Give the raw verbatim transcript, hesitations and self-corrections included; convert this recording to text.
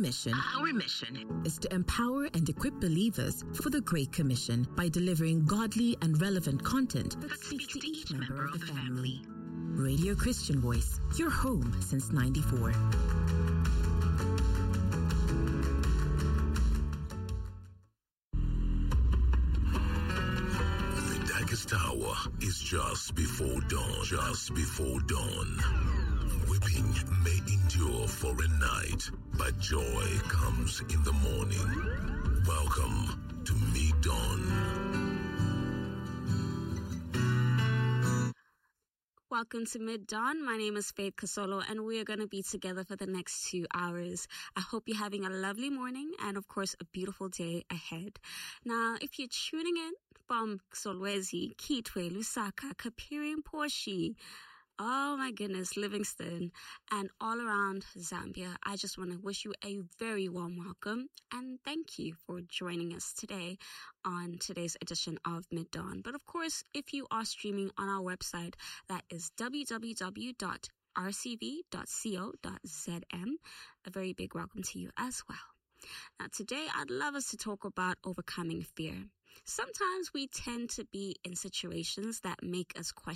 mission, Our mission is to empower and equip believers for the Great Commission by delivering godly and relevant content that, that speaks to each member of the family. Radio Christian Voice, your home since ninety-four. The darkest hour is just before dawn. Just before dawn. Weeping may endure for a night, but joy comes in the morning. Welcome to Mid-Dawn. Welcome to Mid-Dawn. My name is Faith Kasolo, and we are going to be together for the next two hours. I hope you're having a lovely morning and, of course, a beautiful day ahead. Now, if you're tuning in from Solwezi, Kitwe, Lusaka, Kapiri, Porshi, oh my goodness, Livingston, and all around Zambia, I just want to wish you a very warm welcome and thank you for joining us today on today's edition of Mid-Dawn. But of course, if you are streaming on our website, that is w w w dot r c v dot co dot z m, a very big welcome to you as well. Now, today, I'd love us to talk about overcoming fear. Sometimes we tend to be in situations that make us question